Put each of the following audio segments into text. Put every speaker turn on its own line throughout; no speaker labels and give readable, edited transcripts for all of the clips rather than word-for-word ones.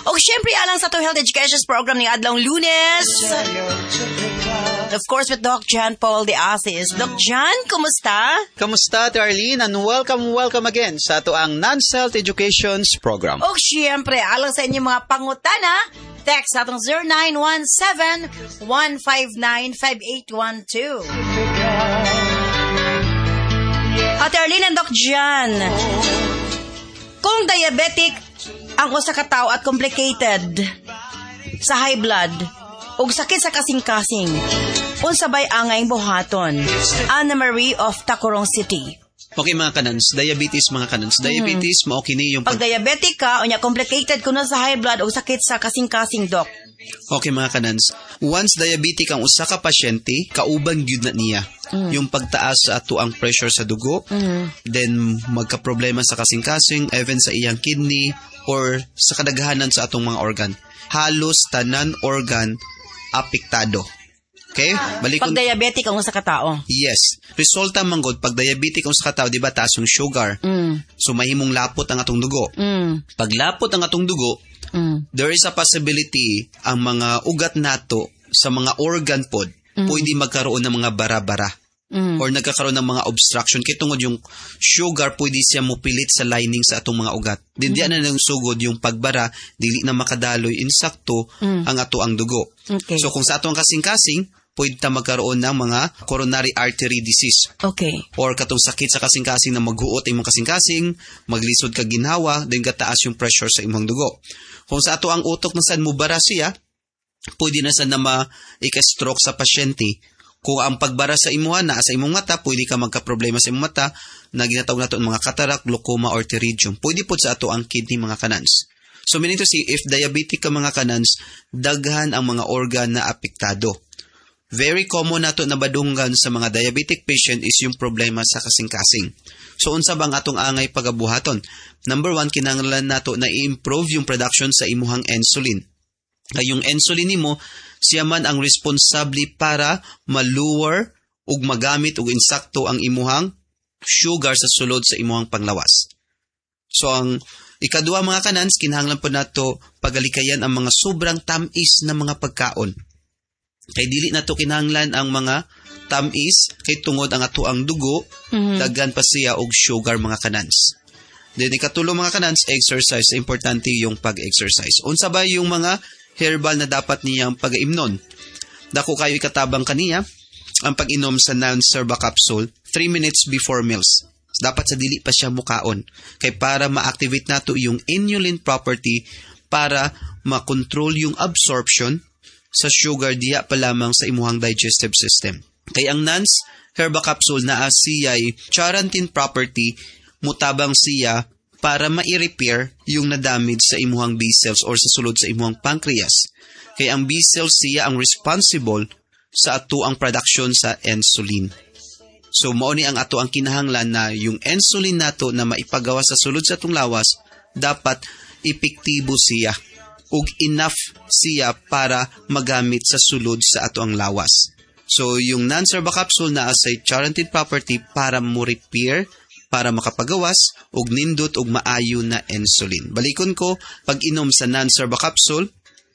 O syempre, alang sa to Health Education Program ni Adlong Lunes. Of course, with Doc John Paul de Asis. Doc John, kumusta?
Kamusta, Arlene? And welcome again sa ato ang Non-Health Education Program.
O syempre, alang sa inyong mga pangutana, text atong 0917-159-5812. Ate Arlene and Doc John, kung diabetic ang usa ka tawo at complicated sa high blood ug sakit sa kasing-kasing, unsa bay angay buhaton? Anna Marie of Tacurong City.
Okay mga kanans, diabetes Diabetes, mao kini yung
pag diabetic ka, unya complicated kuno sa high blood ug sakit sa kasing-kasing, Doc.
Okay mga kanans, once diabetic ang usa ka pasyente, kauban gyud na niya yung pagtaas sa ato ang pressure sa dugo, then magka-problema sa kasing-kasing, even sa iyang kidney or sa kadaghanan sa atong mga organ. Halos tanan organ apektado. Okay?
Pag diabetic ang usa ka tawo.
Yes. Resulta manggod pag diabetic ang usa ka tawo, di ba taas yung sugar. So mahimong lapot ang atong dugo. Pag lapot ang atong dugo, there is a possibility ang mga ugat nato sa mga organ pod pwede magkaroon ng mga bara-bara. Or nagkakaroon ng mga obstruction. Kaya tungod yung sugar, pwede siya mupilit sa lining sa atong mga ugat. Dindiyan na nang sugod yung pagbara, dili na makadaloy insakto ang ato ang dugo.
Okay.
So kung sa atong kasing-kasing, pwede ta magkaroon ng mga coronary artery disease.
Okay.
Or katong sakit sa kasing-kasing na maghuot imong kasing-kasing, maglisod ka ginhawa, then gataas yung pressure sa imong dugo. Kung sa ato ang utok na saan mubara siya, pwede na saan na ma-stroke sa pasyente. Kung ang pagbara sa imuha na sa imong mata, pwede ka magka-problema sa imong mata na ginatawag nato mga cataract, glaucoma, or pterygium. Pwede po sa ato ang kidney mga kanans. So meaning to say, if diabetic ka mga kanans, daghan ang mga organ na apektado. Very common nato na badunggan sa mga diabetic patient is yung problema sa kasing-kasing. So unsa bang atong angay pagabuhaton? Number 1, kinahanglan nato na i-improve yung production sa imuhang insulin. Kay yung insulin nimo, siya man ang responsable para ma-lower ug magamit ug insakto ang imuhang sugar sa sulod sa imuhang panglawas. So ang ikaduha mga kanans, kinahanglan po nato pagalikayan ang mga sobrang tamis na mga pagkaon. Kay dili nato kinahanglan ang mga tamis kay tungod ang ato ang dugo, daghan pa siya og sugar mga kanans. Then ikatulo mga kanans, exercise. Importante yung pag-exercise. Unsa ba yung mga herbal na dapat niyang pag-imnon? Dako kayo ikatabang kaniya ang pag-inom sa Non-Serba capsule 3 minutes before meals. Dapat sa dili pa siya mukaon. Kay para ma-activate nato yung inulin property para ma-control yung absorption sa sugar diya pa lamang sa imuhang digestive system. Kay ang Non-Serba capsule na siya'y charantin property, mutabang siya para ma-repair yung na-damage sa imuhang B-cells or sa sulod sa imuhang pancreas. Kaya ang B-cells siya ang responsible sa ato ang production sa insulin. So, mao ni ang ato ang kinahanglan na yung insulin nato na maipagawa sa sulod sa atong lawas, dapat epektibo siya ug enough siya para magamit sa sulod sa ato ang lawas. So, yung Non-Serba capsule na asay charantin property para mo repair, para makapagawas og nindot og maayo na insulin. Balikon ko, pag-inom sa Non-Serba capsule,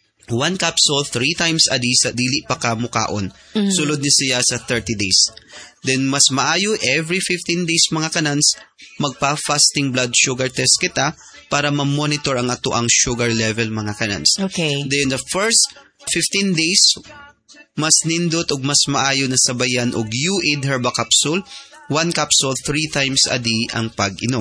1 capsule 3 times a day sa dili pa ka mukaon. Sulod ni siya sa 30 days. Then mas maayo every 15 days mga kanans, magpa-fasting blood sugar test kita para ma-monitor ang ato ang sugar level mga kanans.
Okay.
Then the first 15 days, mas nindot og mas maayo na sabayan og UAID Herba capsule, 1 capsule 3 times a day ang pag-inom.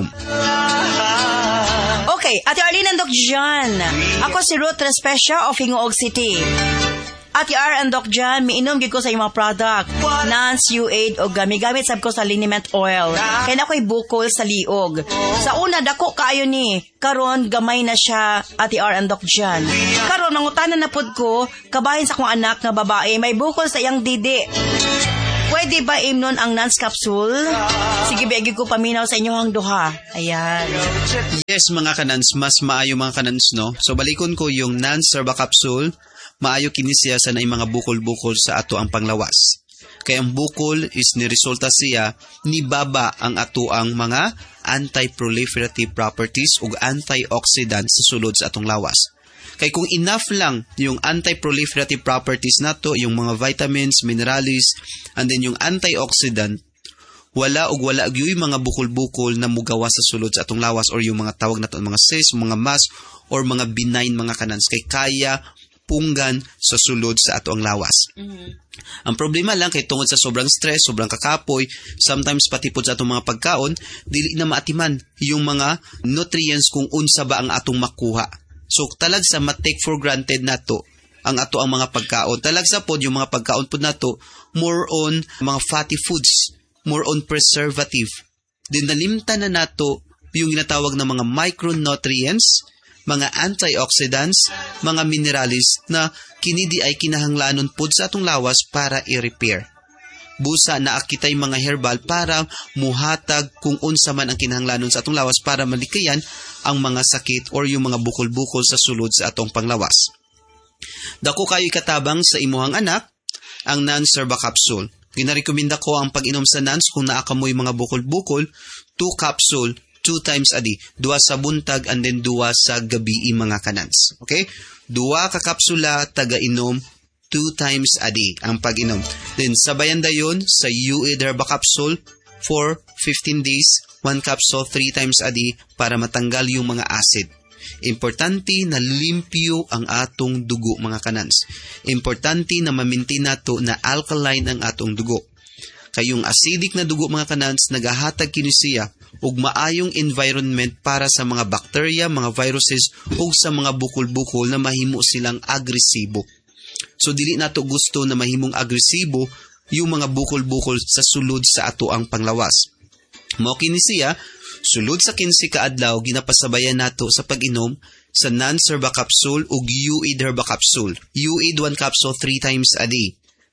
Okay, Ate Arlene and Doc John. Ako si Ruth Respecia of Hingoog City. Ate R and Doc John, miinom gid ko sa imong product. Nance, UAID o gamigamit sab ko sa liniment oil. Kaya na ako'y bukol sa liog. Sa una, dako kaayo ni. Karon gamay na siya, Ate R and Doc John. Karon nangutanan na pud ko, kabahin sa akong anak nga babae, may bukol sa iyang didi. Pwede ba imnon ang Nance capsule? Sige, biyagi ko paminaw sa inyohang duha. Ayan.
Yes, mga kanans, mas maayo mga kanans, no? So, balikon ko yung Non-Serba capsule, maayo kini siya sa naay mga bukol-bukol sa ato ang panglawas. Kaya ang bukol is niresulta siya, nibaba ang ato ang mga anti-proliferative properties ug antioxidants sa sulod sa atong lawas. Kay kung enough lang yung anti-proliferative properties nato, yung mga vitamins, minerals, and then yung antioxidant, wala yung mga bukol-bukol na mugawa sa sulod sa atong lawas or yung mga tawag nato mga cysts, mga mass, or mga benign mga kanans kay kaya punggan sa sulod sa ato ang lawas. Ang problema lang kay tungod sa sobrang stress, sobrang kakapoy, sometimes pati po sa atong mga pagkaon, dili na maatiman yung mga nutrients kung unsa ba ang atong makuha. So talag sa ma-take for granted nato ang ato ang mga pagkaon. Talag sa pod yung mga pagkaon pod nato more on mga fatty foods, more on preservative. Din nalimtan na nato yung ginatawag na mga micronutrients, mga antioxidants, mga minerals na kinidi ay kinahanglanon pod sa atong lawas para i-repair. Busa na akitay mga herbal para muhatag kung unsa man ang kinahanglanon sa atong lawas para malikayan ang mga sakit or yung mga bukol-bukol sa sulod sa atong panglawas. Dako kayo katabang sa imuhang anak ang NANS Herba Capsule. Ginarekomenda ko ang pag-inom sa NANS kung naa ka mo'y mga bukol-bukol, 2 capsule 2 times a day. 2 sa buntag and then 2 sa gabi mga kanans. Okay? 2 ka kapsula, taga-inom, 2 times a day ang pag-inom. Then, sabayan dayon sa UAID Herba Capsule for 15 days, 1 capsule 3 times a day para matanggal yung mga acid. Importante na limpyo ang atong dugo mga kanans. Importante na mamintin nato na alkaline ang atong dugo. Kayong acidic na dugo mga kanans, nagahatag kini siya ug maayong environment para sa mga bacteria, mga viruses ug sa mga bukol-bukol na mahimo silang agresibo. So dili nato gusto na mahimong agresibo yung mga bukol-bukol sa sulod sa ato ang panglawas. Mao kini siya sulod sa 15 ka adlaw ginapasabayan nato sa pag-inom sa NANS Herba Capsule ug UAID Herba Capsule. UAID 1 capsule 3 times a day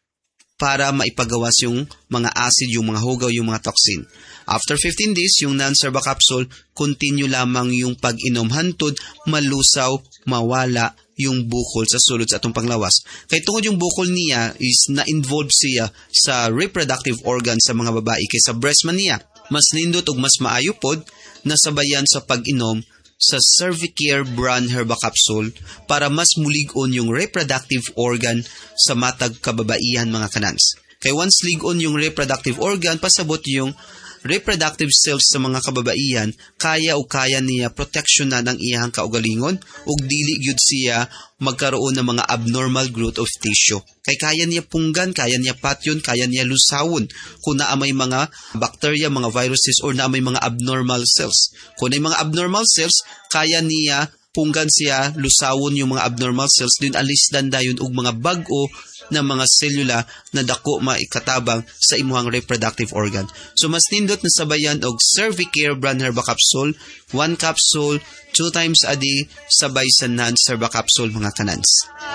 para maipagawas yung mga acid, yung mga hugaw, yung mga toxin. After 15 days, yung NANS Herba Capsule, continue lamang yung pag-inom hantod, malusaw, mawala yung bukol sa sulod sa atong panglawas. Kaya tungod yung bukol niya is na-involve siya sa reproductive organ sa mga babae kaysa breast man niya. Mas nindot ug mas maayo pod na sabayan sa pag-inom sa Cervicare brand Herba Capsule para mas mulig-on yung reproductive organ sa matag kababaihan mga kanans. Kay once lig-on yung reproductive organ, pasabot yung reproductive cells sa mga kababaihan, kaya niya proteksyonan ang iyang kaugalingon ug dili gyud siya magkaroon ng mga abnormal growth of tissue. Kaya niya punggan, kaya niya patyon, kaya niya lusawon kung naamay mga bacteria, mga viruses or naamay mga abnormal cells. Kung may mga abnormal cells, kaya niya punggan siya, lusawon yung mga abnormal cells, din alisdan dayon og mga bag-o na mga selula na dako maikatabang sa imuhang reproductive organ. So mas nindot na sabayan og Cervicare brand Herba Capsule, 1 capsule 2 times a day sabay sa NANS Herba Capsule mga kanans.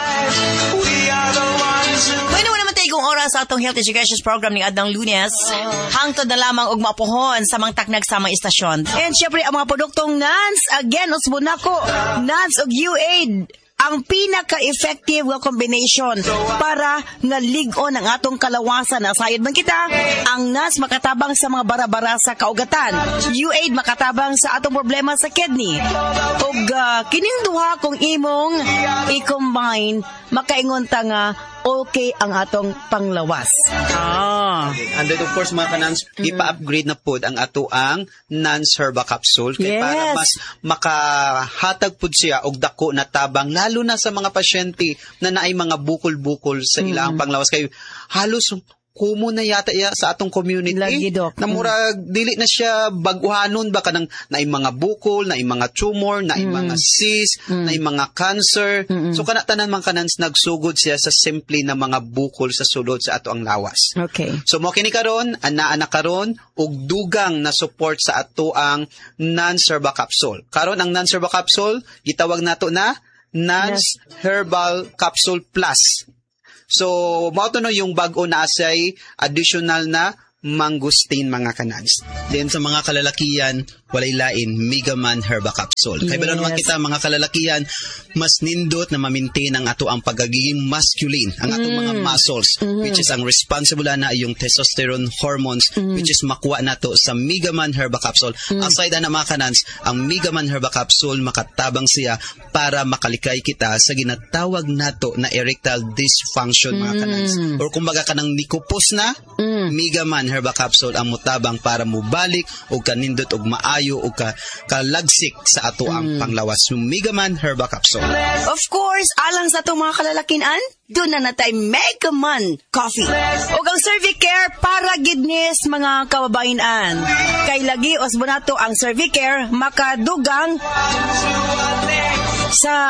Pwede mo naman tayo kung oras sa atong health education program ni Adang Lunes. Hangtod na lamang og maapuhon sa mga taknag sa mga istasyon. And syempre ang mga produktong NANS, again, usbon nako, NANS og UAID, ang pinaka-effective nga combination para nga lig-on ang atong kalawasan. Nasayod man kita, ang NANS makatabang sa mga bara-bara sa kaugatan. UAID makatabang sa atong problema sa kidney. Ug kining duha kung imong i-combine, makaingon ta nga okay ang atong panglawas.
And then of course mga kanans, ipa-upgrade na pod ang ato ang NANS Herba Capsule kay para mas makahatag pod siya og dako na tabang lalo na sa mga pasyente na naay mga bukol-bukol sa ilang panglawas kay halos kumo na yata sa atong community na murag dili na siya baguhanon ba kanang naay mga bukol, naay mga tumor, naay mga cyst, naay mga cancer. So kana tanan man kanans nagsugod siya sa simple na mga bukol sa sulod sa ato ang lawas.
Okay.
So mo kini karon ana karon og dugang na support sa ato ang NANS Herba Capsule. Karon ang NANS Herba Capsule gitawag nato na NANS Herbal Capsule Plus. So, mao to no yung bag-o na asay additional na
mangustin mga kanans.
Then sa mga kalalakian, walay lain, Megaman Herba Capsule. Kaya bala naman kita mga kalalakian, mas nindot na ma-maintain ang ato ang pagiging masculine, ang atong mga muscles, which is ang responsible na yung testosterone hormones, which is makuha nato sa Megaman Herba Capsule. Aside na mga kanans, ang Megaman Herba Capsule makatabang siya para makalikay kita sa ginatawag nato na erectile dysfunction mga kanans. Or kumbaga kanang nikupos na, Megaman Herba Capsule ang mutabang para mubalik o kanindot og maayo o kalagsik sa ato ang panglawas. Yung Megaman Herba Capsule.
Of course, alang sa itong mga kalalakinan, doon na natay Megaman Coffee. O ang Cervicare para gidnis mga kababainan. Kay lagi osbonato ang Cervicare makadugang sa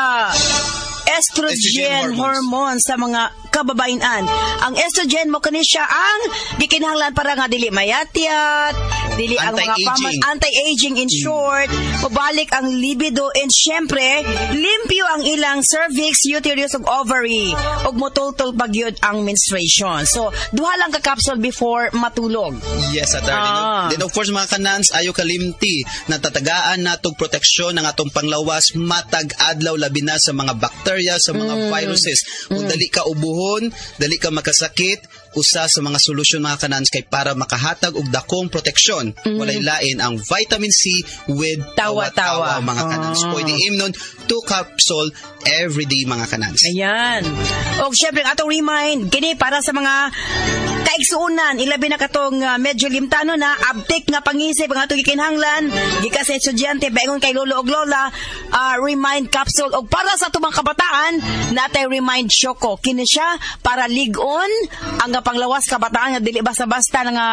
estrogen hormone sa mga kababainan. Ang estrogen mo kani siya ang gikinahanglan para nga dili mayatyat, dili ang mga anti-aging in short, mabalik ang libido, and syempre limpyo ang ilang cervix, uterus ug ovary ug motultol pagyud ang menstruation. So duha lang ka capsule before matulog.
Yes, attorney. Then of course mga kanans, ayo kalimti natatagaan natog proteksyon ng atong panglawas matag adlaw labi na sa mga bacteria, sa mga viruses. Kung dali ka ubuhon, dali ka makasakit, usa sa mga solusyon mga kanans kay para makahatag og dakong proteksyon. Walay lain ang vitamin C with tawa-tawa mga kanans. Pwede imnon 2 capsule every day mga kanans.
Ayan. O syempre atong remind kini para sa mga kaigsuunan, ilabi na katong medyo limtano na abtik nga pangisip ang atong gikinahanglan gikan sa estudyante baingon kay lolo og lola, remind capsule. Og para sa atong mga kabataan natay remind Choco, kini siya para ligon ang panglawas kabataan nga dili basta-basta nga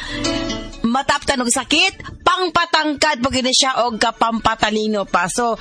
mataptan og sakit, pangpatangkad pag gini siya og kapampatalino pa. So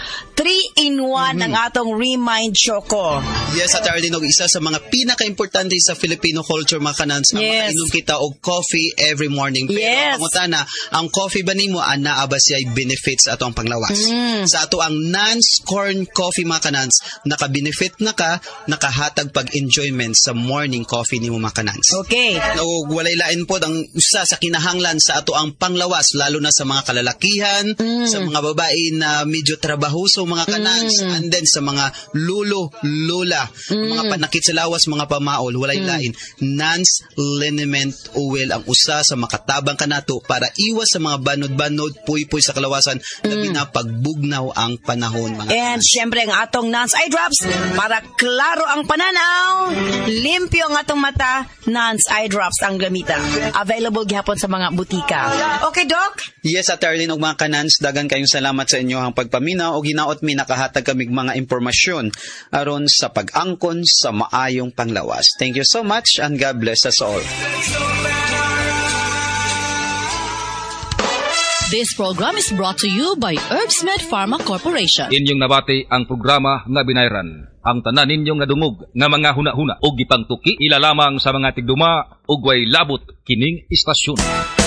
3-in-1 ang atong remind Choco.
Yes, at Arlene, og isa sa mga pinaka-importante sa Filipino culture mga kanans, ang makainom kita og coffee every morning. Pero pangutana, ang coffee ba nimo ana ba siya benefits ato ang panglawas? Sa ato ang non-corn coffee mga kanans, naka-benefit na ka, nakahatag pag-enjoyment sa morning coffee nimo mga kanans.
Okay.
Og walay lain pod ang usa sa kinahanglan sa ato ang panglawas, lalo na sa mga kalalakihan, sa mga babae na medyo trabahoso mga kanans, and then sa mga lulo, lola, mga panakit sa lawas, mga pamaol, walay lain. Nance liniment oil ang usa sa makatabang kanato para iwas sa mga banod-banod, puy-puy sa kalawasan, labi na pagbugnaw ang panahon mga
And syempre ang atong Nance Eye Drops para klaro ang pananaw, limpyo ang atong mata, Nance Eye Drops ang gamitan. Available gihapon sa mga butika. Okay, Doc?
Yes, at Arlene og mga kanans, dagan kayong salamat sa inyo ang pagpaminaw o ginaot mi nakahatag kamig mga impormasyon aron sa pag-angkon sa maayong panglawas. Thank you so much and God bless us all.
This program is brought to you by Herbsmed Pharma Corporation.
Inyong nabati ang programa nga binayran. Ang tanan ninyong nadungog nga mga huna-huna o gipangtuki ilalamang sa mga tigduma ug way labot kining istasyon.